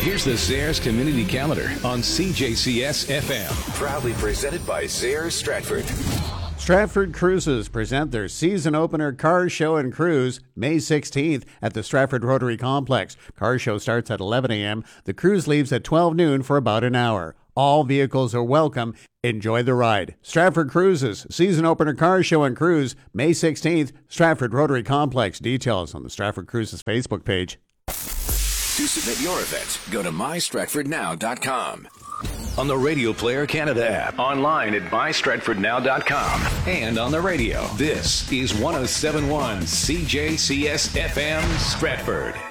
Here's the Zayres Community Calendar on CJCS FM. Proudly presented by Zayres Stratford. Stratford Cruises present their season opener car show and cruise May 16th at the Stratford Rotary Complex. Car show starts at 11 a.m. The cruise leaves at 12 noon for about an hour. All vehicles are welcome. Enjoy the ride. Stratford Cruises, season opener car show and cruise May 16th, Stratford Rotary Complex. Details on the Stratford Cruises Facebook page. To submit your event, go to mystratfordnow.com. On the Radio Player Canada app, online at mystratfordnow.com, and on the radio. This is 107.1 CJCS FM Stratford.